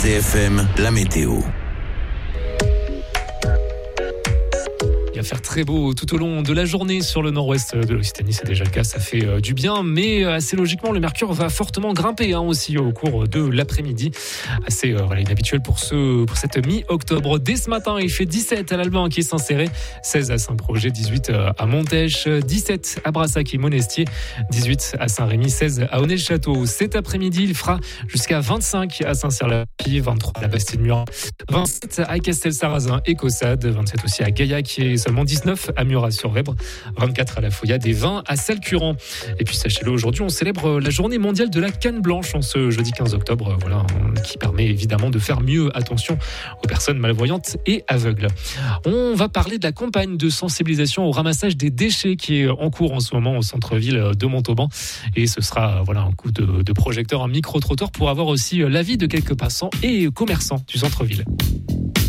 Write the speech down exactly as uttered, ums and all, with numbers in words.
C F M, la météo. Il va faire très beau tout au long de la journée sur le nord-ouest de l'Occitanie, c'est déjà le cas, ça fait euh, du bien, mais euh, assez logiquement, le mercure va fortement grimper hein, aussi au cours de l'après-midi. Assez euh, voilà, inhabituel pour, ce, pour cette mi-octobre. Dès ce matin, il fait dix-sept à l'Alban qui est Saint-Céré, seize à Saint-Projet, dix-huit à Montèche, dix-sept à Brassac et Monestier, dix-huit à Saint-Rémy, seize à Aunay-le-Château. Cet après-midi, il fera jusqu'à vingt-cinq à Saint-Cyr-la-Pie, vingt-trois à la Bastide-Murat, vingt-sept à Castel-Sarrazin et Caussade, vingt-sept aussi à Gaillac et seulement dix-neuf à Murat-sur-Vèbre, vingt-quatre à la Foyade et vingt à Salcuran. Et puis sachez-le, aujourd'hui on célèbre la journée mondiale de la canne blanche en ce jeudi quinze octobre, voilà, qui permet évidemment de faire mieux attention aux personnes malvoyantes et aveugles. On va parler de la campagne de sensibilisation au ramassage des déchets qui est en cours en ce moment au centre-ville de Montauban. Et ce sera voilà, un coup de, de projecteur, un micro-trottoir pour avoir aussi l'avis de quelques passants et commerçants du centre-ville.